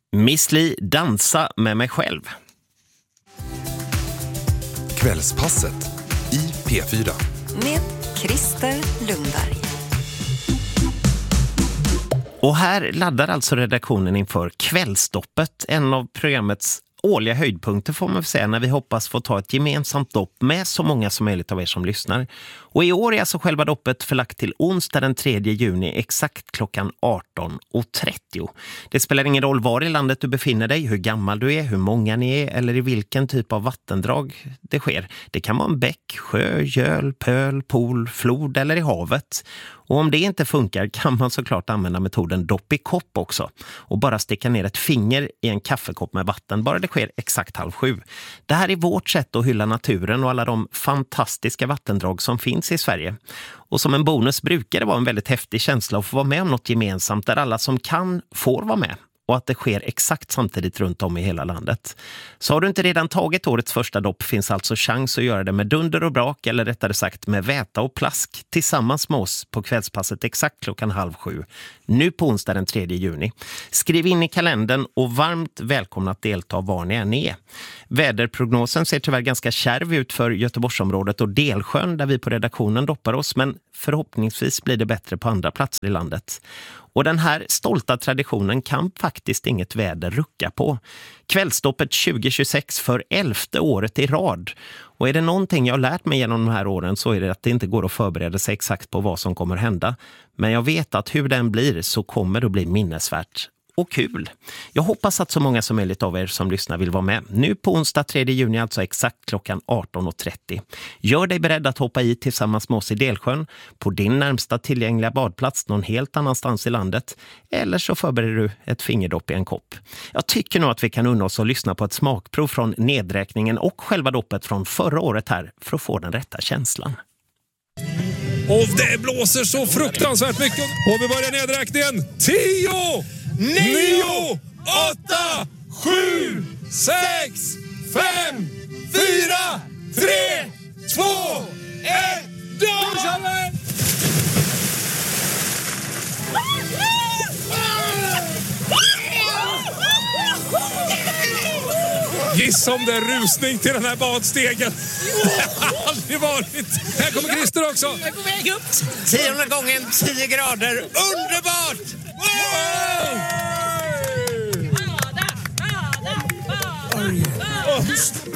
Miss Li, dansa med mig själv. Kvällspasset i P4. Med Christer Lundberg. Och här laddar alltså redaktionen inför Kvällsdoppet, en av programmets årliga höjdpunkter får man säga, när vi hoppas få ta ett gemensamt dopp med så många som möjligt av er som lyssnar. Och i år är alltså själva doppet förlagt till onsdag den 3 juni exakt klockan 18:30. Det spelar ingen roll var i landet du befinner dig, hur gammal du är, hur många ni är eller i vilken typ av vattendrag det sker. Det kan vara en bäck, sjö, göl, pöl, pool, flod eller i havet. Och om det inte funkar kan man såklart använda metoden dopp i kopp också. Och bara sticka ner ett finger i en kaffekopp med vatten, bara det sker exakt 6:30. Det här är vårt sätt att hylla naturen och alla de fantastiska vattendrag som finns i Sverige. Och som en bonus brukar det vara en väldigt häftig känsla att få vara med om något gemensamt där alla som kan får vara med. Och att det sker exakt samtidigt runt om i hela landet. Så har du inte redan tagit årets första dopp finns alltså chans att göra det med dunder och brak, eller rättare sagt med väta och plask, tillsammans med oss på kvällspasset exakt klockan 6:30. Nu på onsdag den 3 juni. Skriv in i kalendern och varmt välkomna att delta var ni än är. Väderprognosen ser tyvärr ganska kärv ut för Göteborgsområdet och Delsjön där vi på redaktionen doppar oss, men förhoppningsvis blir det bättre på andra platser i landet. Och den här stolta traditionen kan faktiskt inget väder rucka på. Kvällsdoppet 2026 för 11:e året i rad. Och är det någonting jag har lärt mig genom de här åren så är det att det inte går att förbereda sig exakt på vad som kommer hända. Men jag vet att hur den blir så kommer det att bli minnesvärt. Och kul. Jag hoppas att så många som möjligt av er som lyssnar vill vara med. Nu på onsdag 3 juni, alltså exakt klockan 18:30. Gör dig beredd att hoppa i tillsammans med oss i Delsjön på din närmsta tillgängliga badplats någon helt annanstans i landet. Eller så förbereder du ett fingerdopp i en kopp. Jag tycker nog att vi kan unna oss att lyssna på ett smakprov från nedräkningen och själva doppet från förra året här för att få den rätta känslan. Och det blåser så fruktansvärt mycket. Och vi börjar nedräkningen. 10, 9, 8, 7, 6, 5, 4, 3, 2, 1, dödshallen! Gissa om det är rusning till den här badstegen. Det har aldrig varit. Här kommer Christer också. Jag är på väg upp. 10:e gången 10 grader. Underbart! Bada.